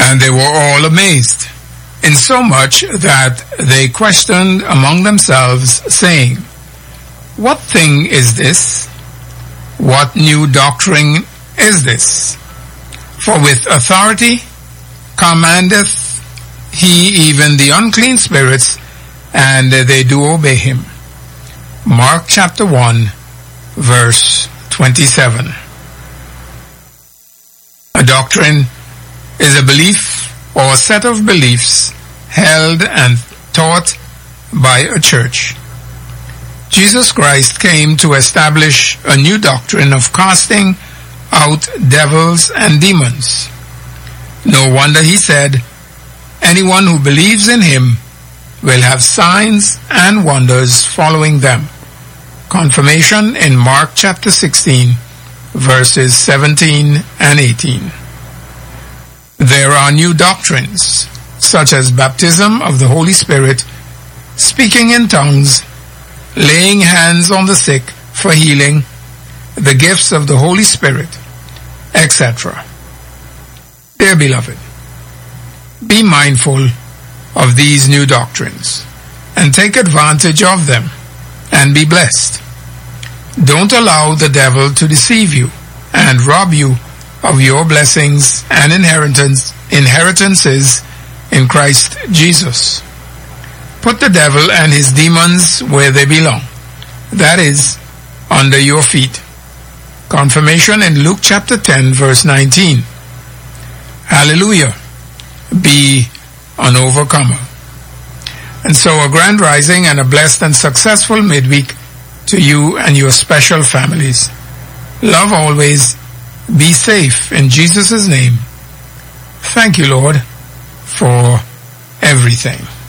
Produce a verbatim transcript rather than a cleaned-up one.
And they were all amazed, insomuch that they questioned among themselves, saying, What thing is this? What new doctrine is this? For with authority commandeth he even the unclean spirits, and they do obey him. Mark chapter one, verse twenty-seven. A doctrine is a belief or a set of beliefs held and taught by a church. Jesus Christ came to establish a new doctrine of casting out devils and demons. No wonder he said, Anyone who believes in him will have signs and wonders following them. Confirmation in Mark chapter sixteen, verses seventeen and eighteen. There are new doctrines, such as baptism of the Holy Spirit, speaking in tongues, laying hands on the sick for healing, the gifts of the Holy Spirit, et cetera. Dear beloved, be mindful of these new doctrines and take advantage of them and be blessed. Don't allow the devil to deceive you and rob you of your blessings and inheritance, inheritances in Christ Jesus. Put the devil and his demons where they belong, that is, under your feet. Confirmation in Luke chapter ten, verse nineteen. Hallelujah. Be an overcomer. And so a grand rising and a blessed and successful midweek to you and your special families. Love always. Be safe in Jesus' name. Thank you, Lord, for everything.